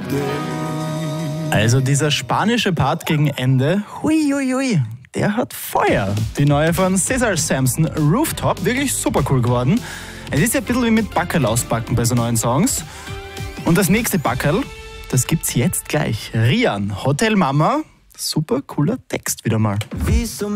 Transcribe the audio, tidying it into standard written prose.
Also dieser spanische Part gegen Ende, hui, hui, hui, der hat Feuer. Die neue von Cesar Sampson, Rooftop, wirklich super cool geworden. Es ist ja ein bisschen wie mit Backerl auspacken bei so neuen Songs. Und das nächste Backerl, das gibt's jetzt gleich. Rian, Hotel Mama, super cooler Text wieder mal. Wieso